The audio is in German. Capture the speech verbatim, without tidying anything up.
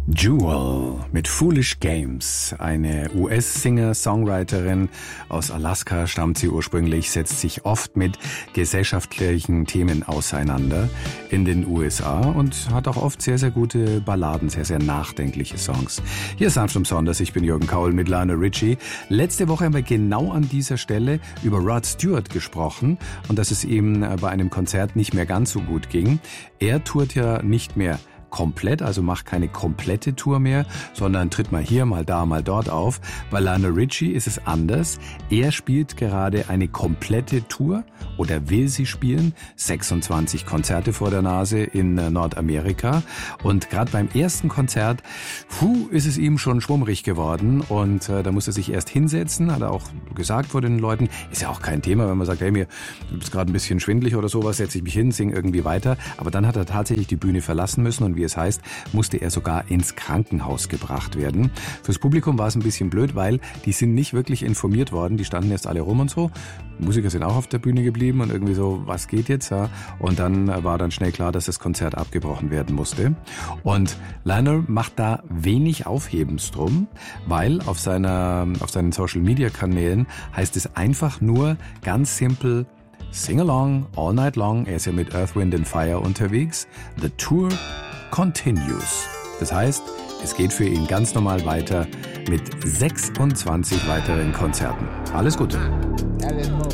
Jewel mit Foolish Games, eine U S-Singer-Songwriterin aus Alaska stammt sie ursprünglich, setzt sich oft mit gesellschaftlichen Themen auseinander in den U S A und hat auch oft sehr, sehr gute Balladen, sehr, sehr nachdenkliche Songs. Hier ist sanft und besonders, ich bin Jürgen Kaul mit Lionel Richie. Letzte Woche haben wir genau an dieser Stelle über Rod Stewart gesprochen und dass es ihm bei einem Konzert nicht mehr ganz so gut ging. Er tourt ja nicht mehr komplett, also macht keine komplette Tour mehr, sondern tritt mal hier, mal da, mal dort auf. Bei Lionel Richie ist es anders. Er spielt gerade eine komplette Tour oder will sie spielen. sechsundzwanzig Konzerte vor der Nase in Nordamerika. Und gerade beim ersten Konzert, puh, ist es ihm schon schwummrig geworden. Und äh, da muss er sich erst hinsetzen, hat er auch gesagt vor den Leuten. Ist ja auch kein Thema, wenn man sagt, hey, mir ist gerade ein bisschen schwindelig oder sowas, setze ich mich hin, singe irgendwie weiter. Aber dann hat er tatsächlich die Bühne verlassen müssen und wie es heißt, musste er sogar ins Krankenhaus gebracht werden. Fürs Publikum war es ein bisschen blöd, weil die sind nicht wirklich informiert worden. Die standen jetzt alle rum und so. Die Musiker sind auch auf der Bühne geblieben und irgendwie so, was geht jetzt? Ja? Und dann war dann schnell klar, dass das Konzert abgebrochen werden musste. Und Lionel macht da wenig Aufhebens drum, weil auf seiner, auf seinen Social-Media-Kanälen heißt es einfach nur ganz simpel, Sing along, all night long. Er ist ja mit Earth, Wind and Fire unterwegs. The Tour continues. Das heißt, es geht für ihn ganz normal weiter mit sechsundzwanzig weiteren Konzerten. Alles Gute.